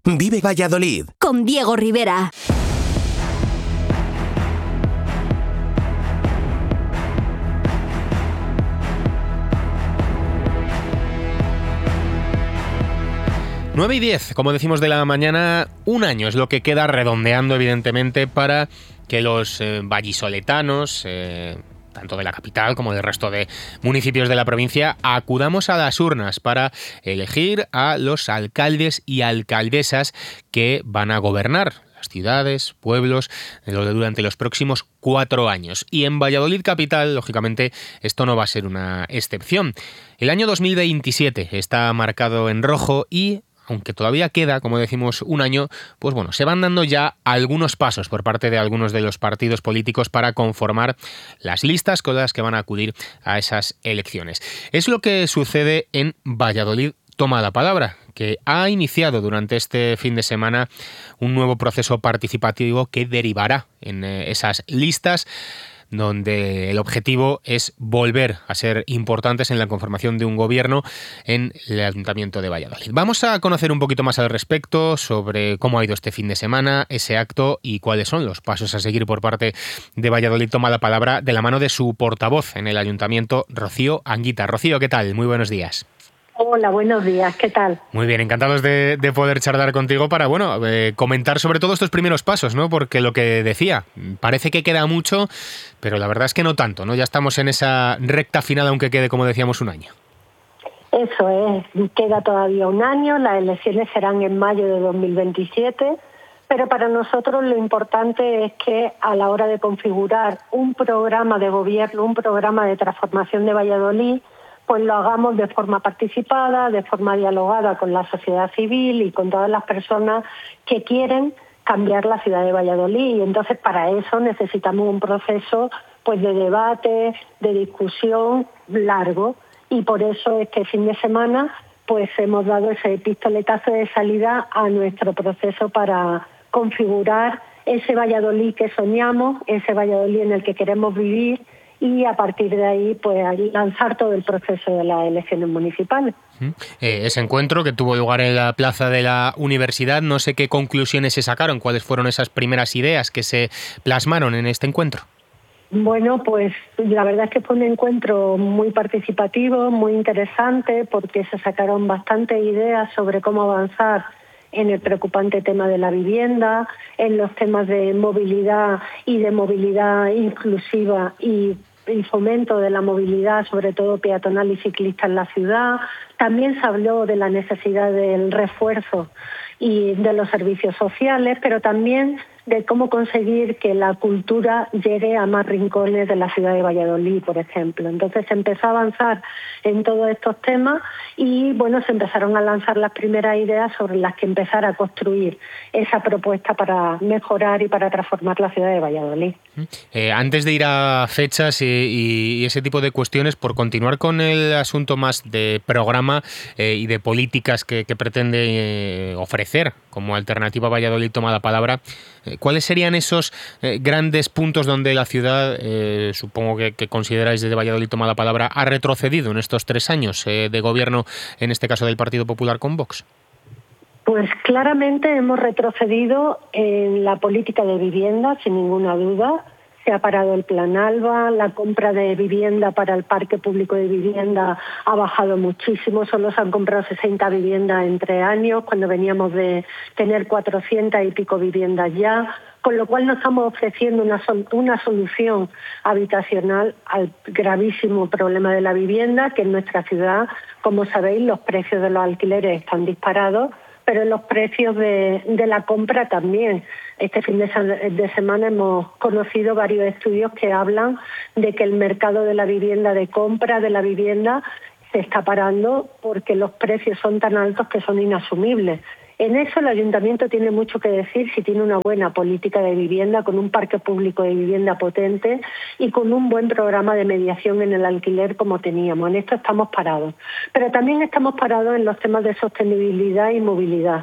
Vive Valladolid con Diego Rivera. Nueve y 10, como decimos, de la mañana. Un año es lo que queda, redondeando evidentemente, para que los vallisoletanos, tanto de la capital como del resto de municipios de la provincia, acudamos a las urnas para elegir a los alcaldes y alcaldesas que van a gobernar las ciudades, pueblos, durante los próximos 4 años. Y en Valladolid capital, lógicamente, esto no va a ser una excepción. El año 2027 está marcado en rojo y, aunque todavía queda, como decimos, un año, pues bueno, se van dando ya algunos pasos por parte de algunos de los partidos políticos para conformar las listas con las que van a acudir a esas elecciones. Es lo que sucede en Valladolid Toma la Palabra, que ha iniciado durante este fin de semana un nuevo proceso participativo que derivará en esas listas, donde el objetivo es volver a ser importantes en la conformación de un gobierno en el Ayuntamiento de Valladolid. Vamos a conocer un poquito más al respecto sobre cómo ha ido este fin de semana, ese acto y cuáles son los pasos a seguir por parte de Valladolid Toma la Palabra, de la mano de su portavoz en el Ayuntamiento, Rocío Anguita. Rocío, ¿qué tal? Muy buenos días. Hola, buenos días, ¿qué tal? Muy bien, encantados de poder charlar contigo para, comentar sobre todo estos primeros pasos, ¿no? Porque lo que decía, parece que queda mucho, pero la verdad es que no tanto, ¿no? Ya estamos en esa recta final, aunque quede, como decíamos, un año. Eso es, queda todavía un año, las elecciones serán en mayo de 2027, pero para nosotros lo importante es que a la hora de configurar un programa de gobierno, un programa de transformación de Valladolid, pues lo hagamos de forma participada, de forma dialogada con la sociedad civil y con todas las personas que quieren cambiar la ciudad de Valladolid. Y entonces para eso necesitamos un proceso pues de debate, de discusión largo. Y por eso este fin de semana pues hemos dado ese pistoletazo de salida a nuestro proceso para configurar ese Valladolid que soñamos, ese Valladolid en el que queremos vivir, y a partir de ahí pues lanzar todo el proceso de las elecciones municipales. Ese encuentro que tuvo lugar en la plaza de la universidad, no sé qué conclusiones se sacaron, cuáles fueron esas primeras ideas que se plasmaron en este encuentro. Bueno, pues la verdad es que fue un encuentro muy participativo, muy interesante, porque se sacaron bastantes ideas sobre cómo avanzar en el preocupante tema de la vivienda, en los temas de movilidad y de movilidad inclusiva y fomento de la movilidad, sobre todo peatonal y ciclista en la ciudad. También se habló de la necesidad del refuerzo y de los servicios sociales, pero también de cómo conseguir que la cultura llegue a más rincones de la ciudad de Valladolid, por ejemplo. Entonces se empezó a avanzar en todos estos temas y bueno, se empezaron a lanzar las primeras ideas sobre las que empezar a construir esa propuesta para mejorar y para transformar la ciudad de Valladolid. Antes de ir a fechas y ese tipo de cuestiones, por continuar con el asunto más de programa y de políticas que pretende ofrecer como alternativa a Valladolid Toma la Palabra, ¿cuáles serían esos grandes puntos donde la ciudad, supongo que consideráis desde Valladolid Toma la Palabra, ha retrocedido en estos 3 años de gobierno, en este caso del Partido Popular con Vox? Pues claramente hemos retrocedido en la política de vivienda, sin ninguna duda. Se ha parado el Plan ALBA, la compra de vivienda para el parque público de vivienda ha bajado muchísimo, solo se han comprado 60 viviendas en 3 años, cuando veníamos de tener 400 y pico viviendas ya, con lo cual no estamos ofreciendo una solución habitacional al gravísimo problema de la vivienda, que en nuestra ciudad, como sabéis, los precios de los alquileres están disparados, pero los precios de la compra también. Este fin de semana hemos conocido varios estudios que hablan de que el mercado de la vivienda, de compra de la vivienda, se está parando porque los precios son tan altos que son inasumibles. En eso el Ayuntamiento tiene mucho que decir si tiene una buena política de vivienda, con un parque público de vivienda potente y con un buen programa de mediación en el alquiler como teníamos. En esto estamos parados. Pero también estamos parados en los temas de sostenibilidad y movilidad.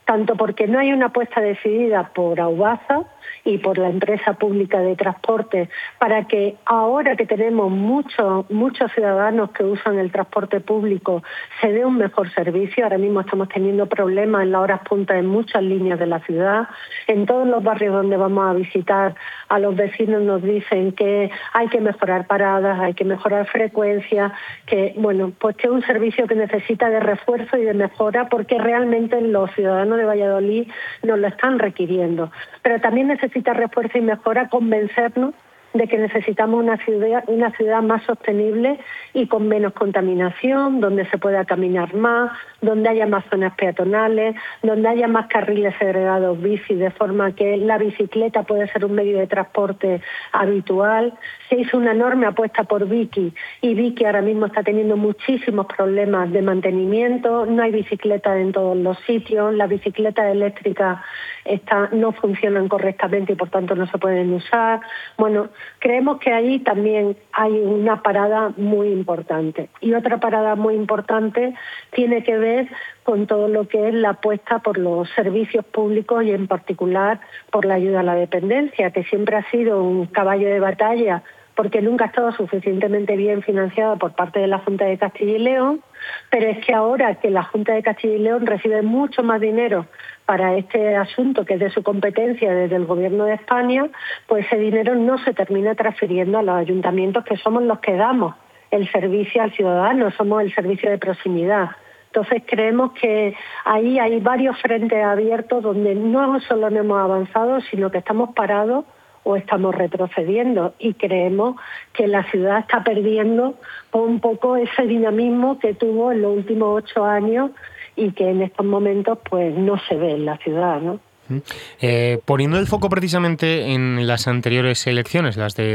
tanto porque no hay una apuesta decidida por Aubasa y por la empresa pública de transporte para que ahora que tenemos muchos ciudadanos que usan el transporte público se dé un mejor servicio. Ahora mismo estamos teniendo problemas en las horas punta en muchas líneas de la ciudad. En todos los barrios donde vamos a visitar, a los vecinos nos dicen que hay que mejorar paradas, hay que mejorar frecuencias, que pues que es un servicio que necesita de refuerzo y de mejora porque realmente los ciudadanos de Valladolid nos lo están requiriendo. Pero también necesita refuerzo y mejora convencernos de que necesitamos una ciudad más sostenible y con menos contaminación, donde se pueda caminar más, donde haya más zonas peatonales, donde haya más carriles segregados bici, de forma que la bicicleta puede ser un medio de transporte habitual. Se hizo una enorme apuesta por Viki y Viki ahora mismo está teniendo muchísimos problemas de mantenimiento, no hay bicicletas en todos los sitios, las bicicletas eléctricas no funcionan correctamente y por tanto no se pueden usar. Creemos que ahí también hay una parada muy importante. Y otra parada muy importante tiene que ver con todo lo que es la apuesta por los servicios públicos y en particular por la ayuda a la dependencia, que siempre ha sido un caballo de batalla porque nunca ha estado suficientemente bien financiada por parte de la Junta de Castilla y León, pero es que ahora que la Junta de Castilla y León recibe mucho más dinero para este asunto que es de su competencia desde el Gobierno de España, pues ese dinero no se termina transfiriendo a los ayuntamientos, que somos los que damos el servicio al ciudadano, somos el servicio de proximidad. Entonces creemos que ahí hay varios frentes abiertos donde no solo no hemos avanzado, sino que estamos parados o estamos retrocediendo y creemos que la ciudad está perdiendo un poco ese dinamismo que tuvo en los últimos 8 años y que en estos momentos pues no se ve en la ciudad, ¿no? Poniendo el foco precisamente en las anteriores elecciones, las de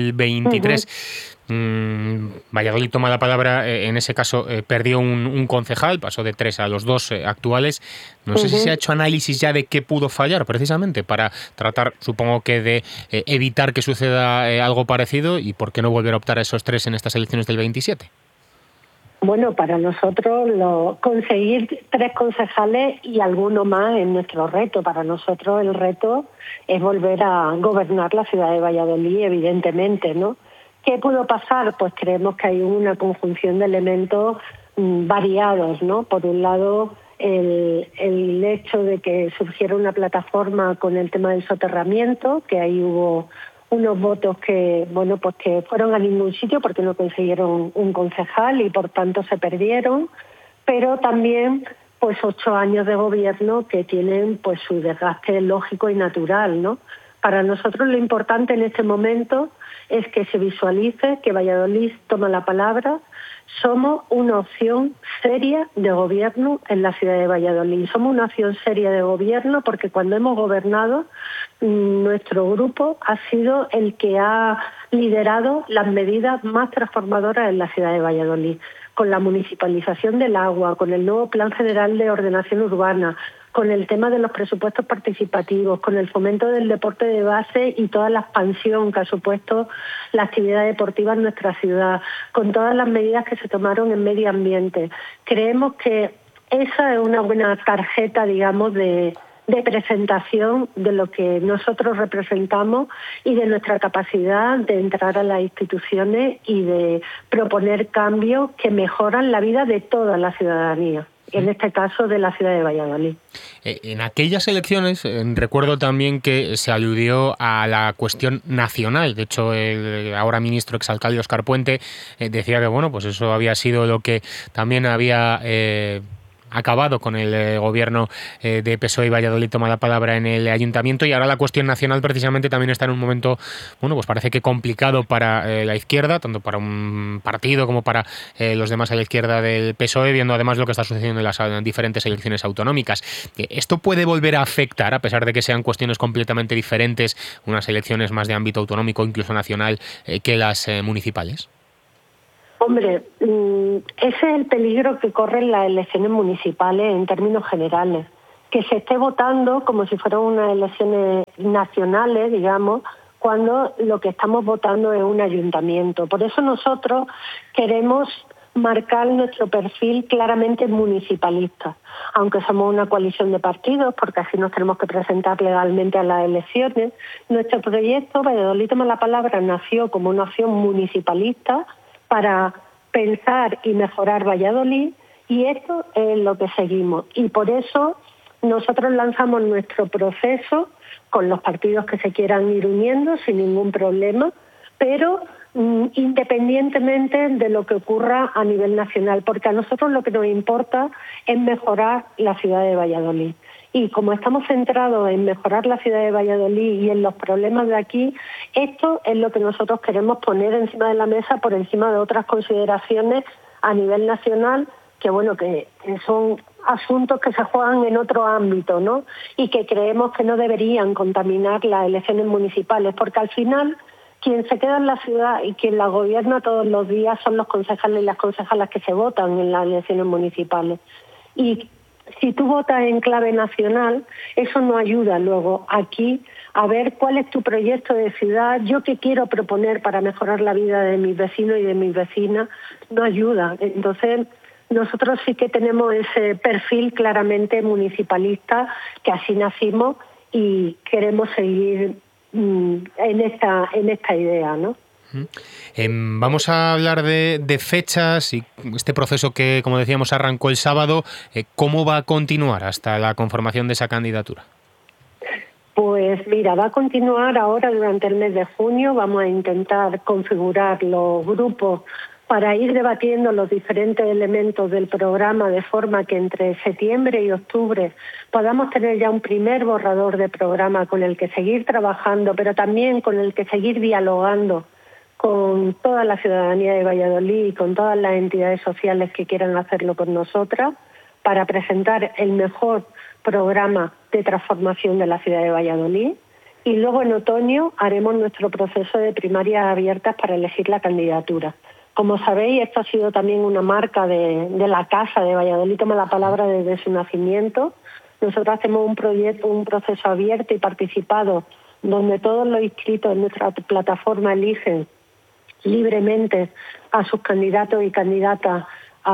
2023, Valladolid toma la palabra, en ese caso perdió un concejal, pasó de 3 a los 2 actuales. No sé si se ha hecho análisis ya de qué pudo fallar precisamente para tratar, supongo que de evitar que suceda algo parecido y por qué no volver a optar a esos 3 en estas elecciones del 27. Bueno, para nosotros conseguir 3 concejales y alguno más es nuestro reto. Para nosotros el reto es volver a gobernar la ciudad de Valladolid, evidentemente, ¿no? ¿Qué pudo pasar? Pues creemos que hay una conjunción de elementos variados, ¿no? Por un lado, el hecho de que surgiera una plataforma con el tema del soterramiento, que ahí hubo unos votos que fueron a ningún sitio porque no consiguieron un concejal y por tanto se perdieron, pero también 8 años de gobierno que tienen su desgaste lógico y natural, ¿no? Para nosotros lo importante en este momento es que se visualice que Valladolid toma la palabra. Somos una opción seria de gobierno en la ciudad de Valladolid. Somos una opción seria de gobierno porque cuando hemos gobernado, nuestro grupo ha sido el que ha liderado las medidas más transformadoras en la ciudad de Valladolid, con la municipalización del agua, con el nuevo Plan General de Ordenación Urbana, con el tema de los presupuestos participativos, con el fomento del deporte de base y toda la expansión que ha supuesto la actividad deportiva en nuestra ciudad, con todas las medidas que se tomaron en medio ambiente. Creemos que esa es una buena tarjeta, digamos, de presentación de lo que nosotros representamos y de nuestra capacidad de entrar a las instituciones y de proponer cambios que mejoran la vida de toda la ciudadanía. En este caso de la ciudad de Valladolid. En aquellas elecciones recuerdo también que se aludió a la cuestión nacional. De hecho, el ahora ministro exalcalde Óscar Puente decía que pues eso había sido lo que también había acabado con el gobierno de PSOE y Valladolid toma la palabra en el ayuntamiento, y ahora la cuestión nacional precisamente también está en un momento, pues parece que complicado para la izquierda, tanto para un partido como para los demás a la izquierda del PSOE, viendo además lo que está sucediendo en las diferentes elecciones autonómicas. ¿Esto puede volver a afectar, a pesar de que sean cuestiones completamente diferentes, unas elecciones más de ámbito autonómico, incluso nacional, que las municipales? Hombre, ese es el peligro que corren las elecciones municipales en términos generales, que se esté votando como si fueran unas elecciones nacionales, digamos, cuando lo que estamos votando es un ayuntamiento. Por eso nosotros queremos marcar nuestro perfil claramente municipalista, aunque somos una coalición de partidos, porque así nos tenemos que presentar legalmente a las elecciones. Nuestro proyecto, Valladolid Toma la Palabra, nació como una opción municipalista para pensar y mejorar Valladolid, y esto es lo que seguimos. Y por eso nosotros lanzamos nuestro proceso con los partidos que se quieran ir uniendo sin ningún problema, pero independientemente de lo que ocurra a nivel nacional, porque a nosotros lo que nos importa es mejorar la ciudad de Valladolid. Y como estamos centrados en mejorar la ciudad de Valladolid y en los problemas de aquí, esto es lo que nosotros queremos poner encima de la mesa por encima de otras consideraciones a nivel nacional, que bueno, que son asuntos que se juegan en otro ámbito, ¿no? Y que creemos que no deberían contaminar las elecciones municipales, porque al final quien se queda en la ciudad y quien la gobierna todos los días son los concejales y las concejalas que se votan en las elecciones municipales. Y si tú votas en clave nacional, eso no ayuda luego aquí a ver cuál es tu proyecto de ciudad, yo qué quiero proponer para mejorar la vida de mis vecinos y de mis vecinas, no ayuda. Entonces, nosotros sí que tenemos ese perfil claramente municipalista, que así nacimos y queremos seguir en esta idea, ¿no? Vamos a hablar de fechas y este proceso que, como decíamos, arrancó el sábado. ¿Cómo va a continuar hasta la conformación de esa candidatura? Pues mira, va a continuar ahora durante el mes de junio. Vamos a intentar configurar los grupos para ir debatiendo los diferentes elementos del programa, de forma que entre septiembre y octubre podamos tener ya un primer borrador de programa con el que seguir trabajando, pero también con el que seguir dialogando con toda la ciudadanía de Valladolid y con todas las entidades sociales que quieran hacerlo con nosotras, para presentar el mejor programa de transformación de la ciudad de Valladolid. Y luego en otoño haremos nuestro proceso de primarias abiertas para elegir la candidatura. Como sabéis, esto ha sido también una marca de la Casa de Valladolid Toma la Palabra desde su nacimiento. Nosotros hacemos un proceso abierto y participado, donde todos los inscritos en nuestra plataforma eligen libremente a sus candidatos y candidatas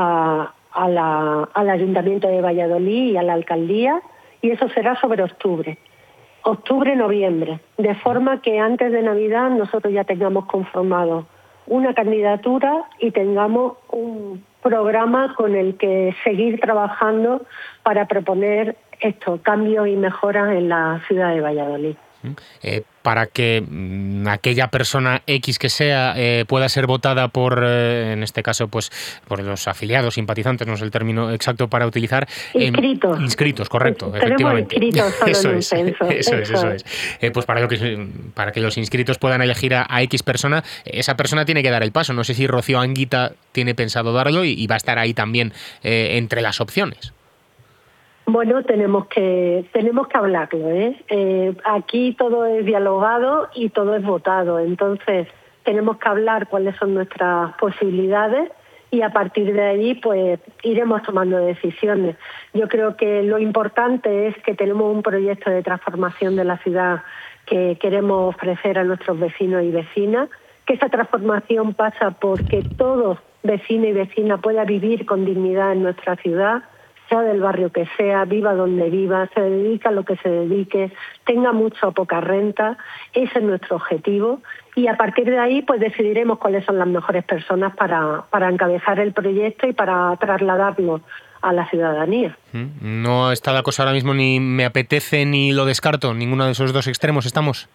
al Ayuntamiento de Valladolid y a la Alcaldía, y eso será sobre octubre-noviembre, de forma que antes de Navidad nosotros ya tengamos conformado una candidatura y tengamos un programa con el que seguir trabajando para proponer estos cambios y mejoras en la ciudad de Valladolid. Para que aquella persona X que sea pueda ser votada por, en este caso, pues por los afiliados, simpatizantes, no es el término exacto para utilizar. Inscritos, correcto, efectivamente. Eso es. Pues para que los inscritos puedan elegir a X persona, esa persona tiene que dar el paso. No sé si Rocío Anguita tiene pensado darlo y va a estar ahí también entre las opciones. Bueno, tenemos que hablarlo, ¿eh? Aquí todo es dialogado y todo es votado. Entonces, tenemos que hablar cuáles son nuestras posibilidades y a partir de allí, pues, iremos tomando decisiones. Yo creo que lo importante es que tenemos un proyecto de transformación de la ciudad que queremos ofrecer a nuestros vecinos y vecinas, que esa transformación pasa porque todo vecino y vecina pueda vivir con dignidad en nuestra ciudad, sea del barrio que sea, viva donde viva, se dedica a lo que se dedique, tenga mucha o poca renta. Ese es nuestro objetivo y a partir de ahí pues decidiremos cuáles son las mejores personas para encabezar el proyecto y para trasladarlo a la ciudadanía. No está la cosa ahora mismo, ni me apetece ni lo descarto, ninguno de esos dos extremos estamos.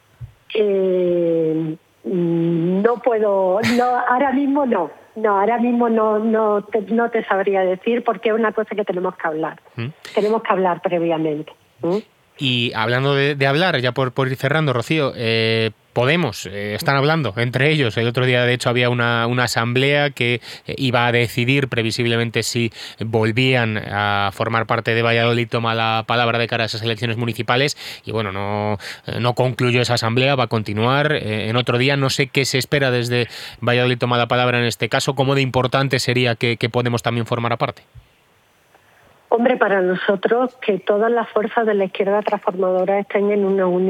No puedo, ahora mismo no. No, ahora mismo no te sabría decir porque es una cosa que tenemos que hablar. Tenemos que hablar previamente. Y hablando de hablar, ya por ir cerrando, Rocío, Podemos, están hablando entre ellos. El otro día, de hecho, había una asamblea que iba a decidir previsiblemente si volvían a formar parte de Valladolid Toma la Palabra de cara a esas elecciones municipales. Y bueno, no concluyó esa asamblea, va a continuar en otro día. No sé qué se espera desde Valladolid Toma la Palabra en este caso. ¿Cómo de importante sería que Podemos también formara parte? Hombre, para nosotros que todas las fuerzas de la izquierda transformadora estén en una unión